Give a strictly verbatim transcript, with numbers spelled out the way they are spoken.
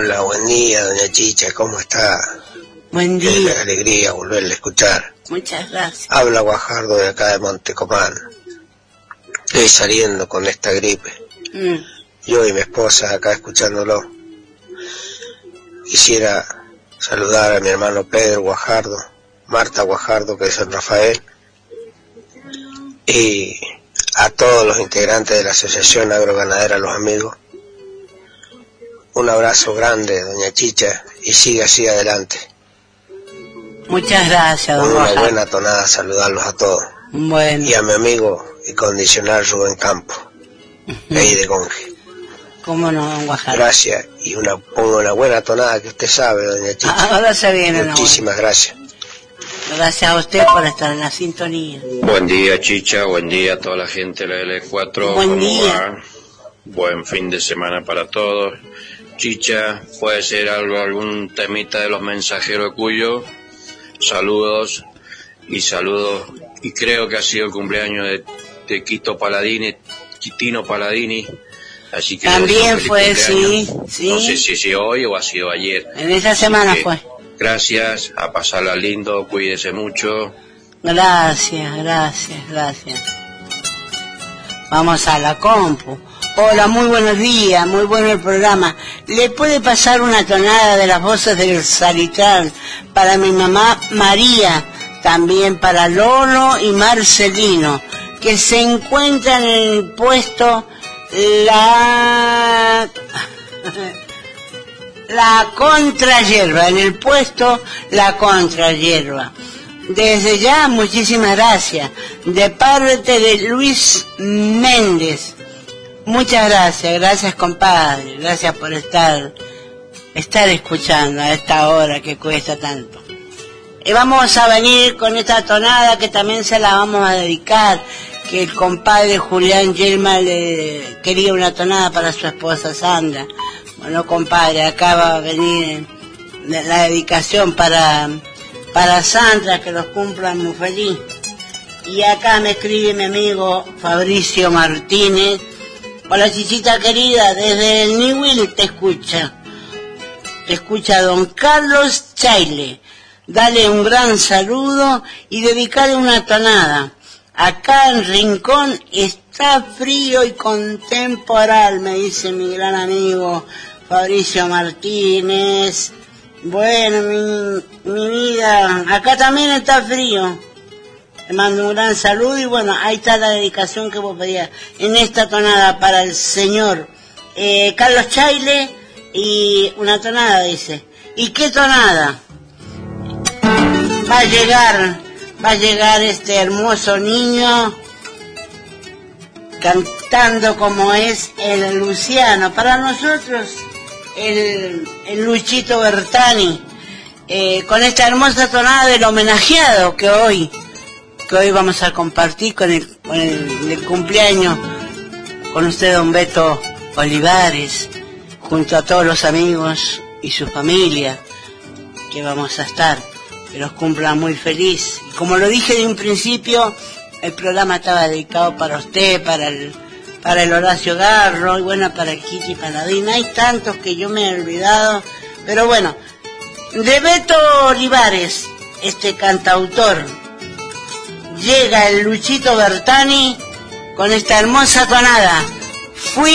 Hola, buen día, doña Chicha, ¿cómo está? Buen día. Qué alegría volverle a escuchar. Muchas gracias. Habla Guajardo de acá de Montecomán. Estoy saliendo con esta gripe. Mm. Yo y mi esposa acá escuchándolo. Quisiera saludar a mi hermano Pedro Guajardo, Marta Guajardo, que es San Rafael, y a todos los integrantes de la Asociación Agroganadera Los Amigos. Un abrazo grande, doña Chicha, y siga así adelante. Muchas gracias, don Con una Guajardo. buena tonada saludarlos a todos. Bueno. Y a mi amigo y condicional Rubén Campo, Uh-huh. ahí de Conge. ¿Cómo no, don Guajardo? Gracias, y una, pongo una buena tonada que usted sabe, doña Chicha. Ah, ahora se viene. Muchísimas no, gracias. Gracias a usted por estar en la sintonía. Buen día, Chicha, buen día a toda la gente de la L cuatro. Buen ¿Cómo día. va? Buen fin de semana para todos. Chicha, puede ser algo, algún temita de los mensajeros de Cuyo. Saludos y saludos. Y creo que ha sido el cumpleaños de, de Quito Paladini, Quitino Paladini. Así que también fue, sí, sí. No sé si es hoy o ha sido ayer. En esa semana que, fue. Gracias, a pasarla lindo, cuídese mucho. Gracias, gracias, gracias. Vamos a la compu. Hola, muy buenos días, muy bueno el programa. ¿Le puede pasar una tonada de las voces del Salitral para mi mamá María, también para Lolo y Marcelino, que se encuentran en el puesto la la contrahierba, en el puesto la contrahierba? Desde ya, muchísimas gracias, de parte de Luis Méndez. Muchas gracias, gracias compadre, gracias por estar estar escuchando a esta hora que cuesta tanto. Y vamos a venir con esta tonada que también se la vamos a dedicar, que el compadre Julián Yelma le quería una tonada para su esposa Sandra. Bueno, compadre, acá va a venir la dedicación para para Sandra, que los cumplan muy feliz. Y acá me escribe mi amigo Fabricio Martínez. Hola, Chichita querida, desde el Newell te escucha. Te escucha don Carlos Chaile. Dale un gran saludo y dedicarle una tonada. Acá en Rincón está frío y contemporal, me dice mi gran amigo Fabricio Martínez. Bueno, mi, mi vida, acá también está frío. Te mando un gran saludo y bueno, ahí está la dedicación que vos pedías en esta tonada para el señor eh, Carlos Chaile, y una tonada dice. ¿Y qué tonada? Va a llegar, va a llegar este hermoso niño cantando como es el Luciano. Para nosotros, el, el Luchito Bertani, eh, con esta hermosa tonada del homenajeado que hoy que hoy vamos a compartir con el, con el, el cumpleaños con usted, don Beto Olivares, junto a todos los amigos y su familia, que vamos a estar, que los cumpla muy feliz. Y como lo dije de un principio, el programa estaba dedicado para usted, para el, para el Horacio Garro, y bueno, para el Kiki Paladín. Hay tantos que yo me he olvidado, pero bueno, de Beto Olivares, este cantautor, llega el Luchito Bertani con esta hermosa tonada. Fui